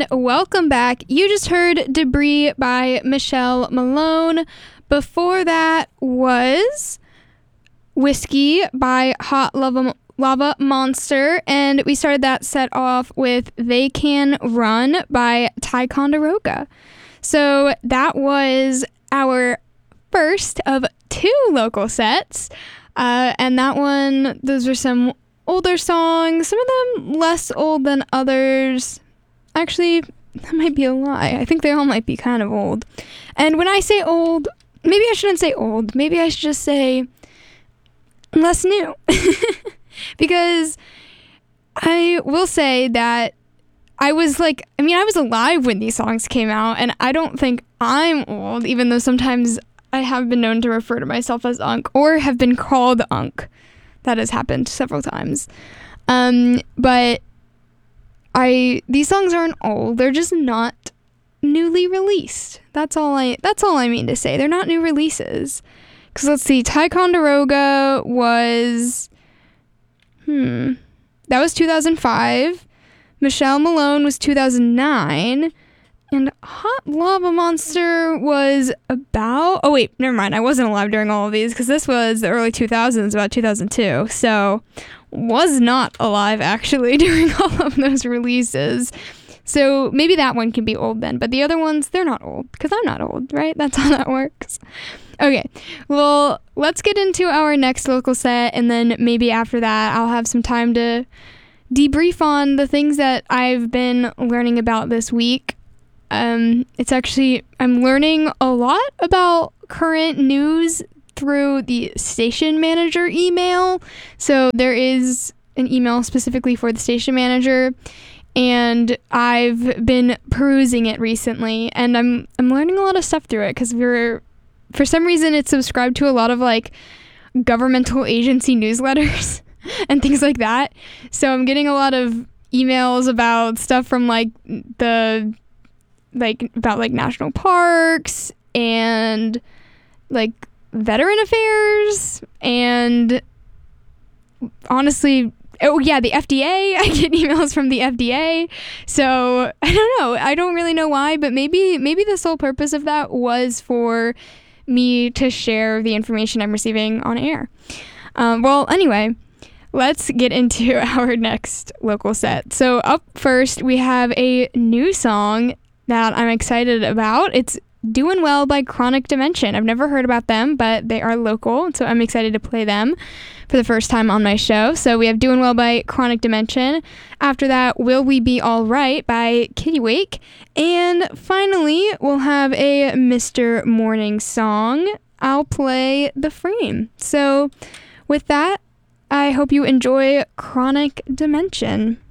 and welcome back. You just heard Debris by Michelle Malone. Before that was Whiskey by Hot Lava Monster, and we started that set off with They Can Run by Ticonderoga. So that was our first of two local sets, and that one, those were some older songs, some of them less old than others. Actually, that might be a lie. I think they all might be kind of old. And when I say old, maybe I shouldn't say old. Maybe I should just say less new. Because I will say that I was alive when these songs came out, and I don't think I'm old, even though sometimes I have been known to refer to myself as Unk, or have been called Unk. That has happened several times. But these songs aren't old. They're just not newly released. That's all I mean to say. They're not new releases. Because let's see, Ticonderoga was, that was 2005. Michelle Malone was 2009. And Hot Lava Monster was about... Oh, wait, never mind. I wasn't alive during all of these because this was the early 2000s, about 2002. So, was not alive, actually, during all of those releases. So, maybe that one can be old then. But the other ones, they're not old because I'm not old, right? That's how that works. Okay, well, let's get into our next local set. And then maybe after that, I'll have some time to debrief on the things that I've been learning about this week. I'm learning a lot about current news through the station manager email. So there is an email specifically for the station manager, and I've been perusing it recently, and I'm learning a lot of stuff through it because for some reason it's subscribed to a lot of like governmental agency newsletters and things like that. So I'm getting a lot of emails about stuff from about national parks and like veteran affairs, and honestly, the FDA. I get emails from the FDA. So I don't know. I don't really know why, but maybe the sole purpose of that was for me to share the information I'm receiving on air. Well, anyway, let's get into our next local set. So up first, we have a new song that I'm excited about. It's Doing Well by Chronic Dimension. I've never heard about them, but they are local, so I'm excited to play them for the first time on my show. So we have Doing Well by Chronic Dimension. After that, Will We Be All Right by Kittiwake. And finally, we'll have a Mr. Morning song. I'll play The Frame. So with that, I hope you enjoy Chronic Dimension.